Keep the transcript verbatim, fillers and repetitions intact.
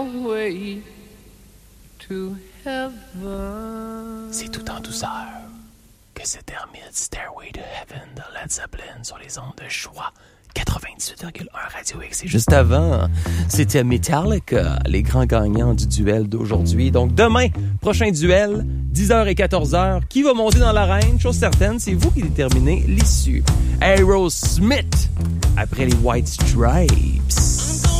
way to heaven. C'est tout en douceur que se termine Stairway to Heaven de Led Zeppelin sur les ondes de Choix quatre-vingt-dix-huit virgule un Radio X. Et juste avant, c'était Metallica, les grands gagnants du duel d'aujourd'hui. Donc demain, prochain duel, dix heures et quatorze heures. Qui va monter dans l'arène? Chose certaine, c'est vous qui déterminez l'issue. Aerosmith, après les White Stripes.